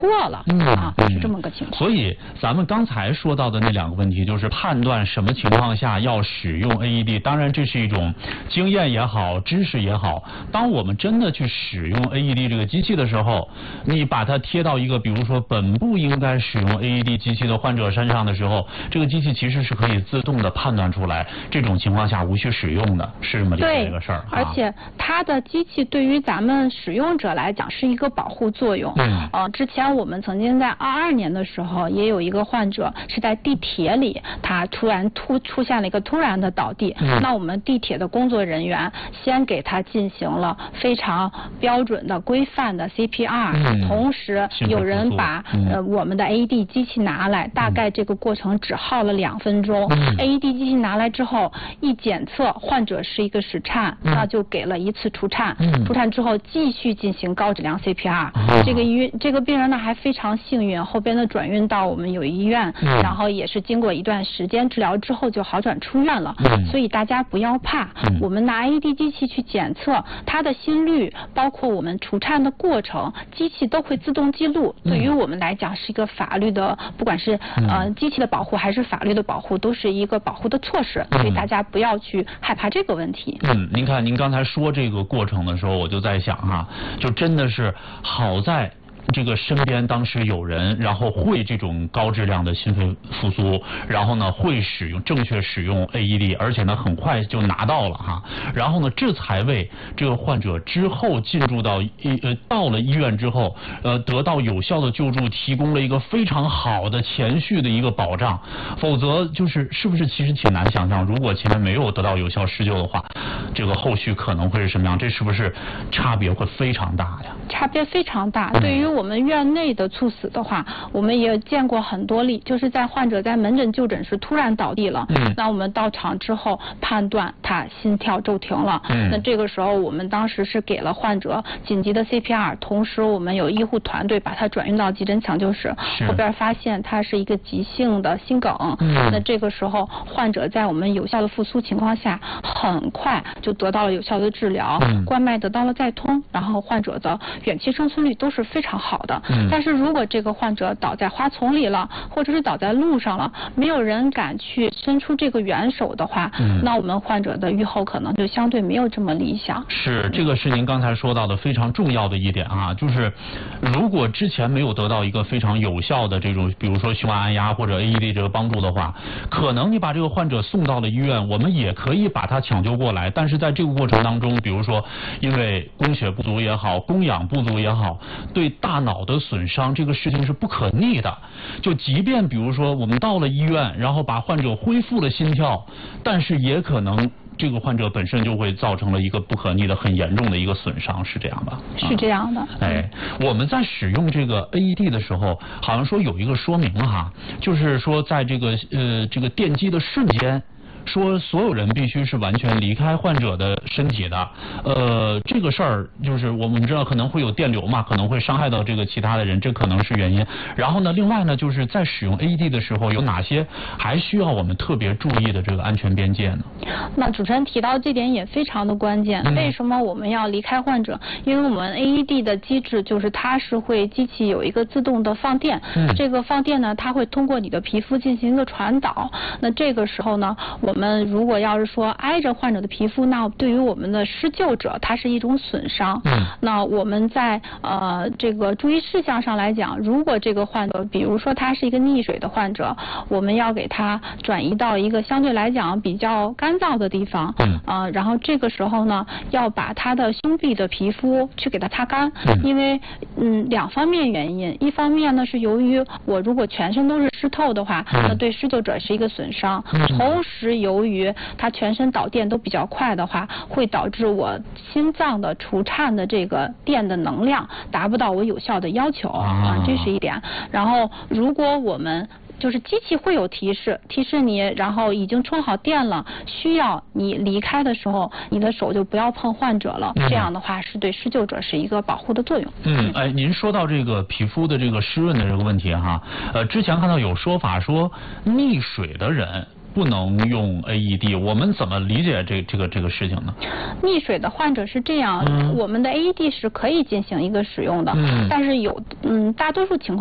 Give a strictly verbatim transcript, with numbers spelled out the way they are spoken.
过了、 嗯、 啊，是这么个情况。 所以咱们刚才说到的那两个问题，就是判断什么情况下要使用 A E D。当然，这是一种经验也好，知识也好。当我们真的去使用 A E D 这个机器的时候，你把它贴到一个比如说本不应该使用 A E D 机器的患者身上的时候，这个机器其实是可以自动的判断出来这种情况下无需使用的，是这么理解这个事儿、啊。 而且它的机器对于咱们使用者来讲是一个保护作用。嗯。呃，之前我们曾经在二二年的时候，也有一个患者是在地铁里，他突然突出现了一个突然的倒地。嗯。那我们地铁的工作人员先给他进行了非常标准的规范的 C P R，、嗯、同时有人把、嗯、呃我们的 A E D 机器拿来，大概这个过程只耗了两分钟。嗯、A E D 机器拿来之后，一检测患者是一个室颤，嗯、那就给了一次除颤。嗯、除颤之后继续进行高质量 C P R。嗯、这个医院这个病人呢还非常幸运，后边的转运到我们友谊医院，嗯、然后也是经过一段时间治疗之后就好转出院了。嗯、所以大家不要怕，嗯、我们拿 A E D 机器去检测他的心率，包括我们除颤的过程，机器都会自动记录。嗯、对于我们来讲是一个法律的，不管是呃机器的保护还是法律的保护，都是一个保护的措施。所以大家不要去害怕这个问题。 嗯，您看您刚才说这个过程的时候，我就在想哈、啊，就真的是好在这个身边当时有人，然后会这种高质量的心肺复苏，然后呢会使用正确使用 A E D， 而且呢很快就拿到了哈，然后呢这才为这个患者之后进入到医呃到了医院之后，呃得到有效的救助提供了一个非常好的前续的一个保障。否则就是是不是其实挺难想象，如果前面没有得到有效施救的话，这个后续可能会是什么样？这是不是差别会非常大呀？ 差别非常大。对于我们院内的猝死的话，我们也见过很多例，就是在患者在门诊就诊时突然倒地了，嗯、那我们到场之后判断他心跳骤停了，嗯、那这个时候我们当时是给了患者紧急的 C P R， 同时我们有医护团队把他转运到急诊抢救室，后边发现他是一个急性的心梗，嗯、那这个时候患者在我们有效的复苏情况下，很快就得到了有效的治疗，嗯、冠脉得到了再通，然后患者的远期生存率都是非常好的。嗯、但是如果这个患者倒在花丛里了，或者是倒在路上了，没有人敢去伸出这个援手的话，嗯、那我们患者的预后可能就相对没有这么理想。 是，这个是您刚才说到的非常重要的一点啊，就是如果之前没有得到一个非常有效的这种，比如说胸按压或者 A E D 这个帮助的话，可能你把这个患者送到了医院，我们也可以把他抢救过来，但是在这个过程当中，比如说因为供血不足也好，供氧不足也好，对大脑的损伤，这个事情是不可逆的。就即便比如说我们到了医院，然后把患者恢复了心跳，但是也可能这个患者本身就会造成了一个不可逆的很严重的一个损伤，是这样吧？ 是这样的。 啊、哎，我们在使用这个 A E D 的时候，好像说有一个说明哈，就是说在这个呃这个电击的瞬间，说所有人必须是完全离开患者的身体的，呃，这个事儿就是我们知道可能会有电流嘛，可能会伤害到这个其他的人，这可能是原因。然后呢，另外呢，就是在使用 A E D 的时候，有哪些还需要我们特别注意的这个安全边界呢？ 那主持人提到这点也非常的关键。嗯、为什么我们要离开患者？因为我们 A E D 的机制就是它是会机器有一个自动的放电，嗯、这个放电呢，它会通过你的皮肤进行一个传导。那这个时候呢，我们如果要是说挨着患者的皮肤，那对于我们的施救者，它是一种损伤。嗯、那我们在呃这个注意事项上来讲，如果这个患者，比如说他是一个溺水的患者，我们要给他转移到一个相对来讲比较干燥的地方。嗯。呃，然后这个时候呢，要把他的胸壁的皮肤去给他擦干，嗯、因为嗯两方面原因，一方面呢是由于我如果全身都是湿透的话，嗯、那对施救者是一个损伤。嗯、同时由于他全身导电都比较快的话，会导致我心脏的除颤的这个电的能量达不到我有效的要求啊，这是一点。然后如果我们就是机器会有提示，提示你，然后已经充好电了，需要你离开的时候，你的手就不要碰患者了。嗯、这样的话是对施救者是一个保护的作用。 嗯，哎，您说到这个皮肤的这个湿润的这个问题哈，呃，之前看到有说法说溺水的人不能用 A E D， 我们怎么理解这这个这个事情呢？ 溺水的患者是这样，嗯、我们的 A E D 是可以进行一个使用的，嗯、但是有嗯大多数情况。